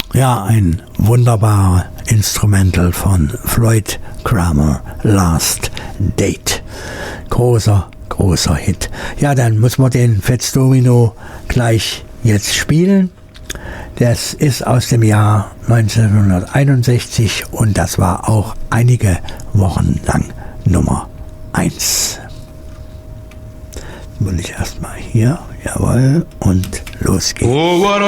Ja, ein wunderbarer Instrumental von Floyd Cramer, Last Date. Großer Hit. Ja, dann muss man den Fats Domino gleich jetzt spielen. Das ist aus dem Jahr 1961 und das war auch einige Wochen lang Nummer 1. Will ich erstmal hier, jawohl, und los geht's. Oh, what a